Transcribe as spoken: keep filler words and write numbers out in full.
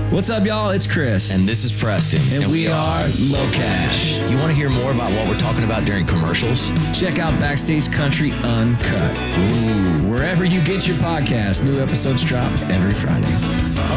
What's up, y'all? It's Chris. And this is Preston. And, and we, we are Low Cash. You want to hear more about what we're talking about during commercials? Check out Backstage Country Uncut. Ooh. Wherever you get your podcast, new episodes drop every Friday.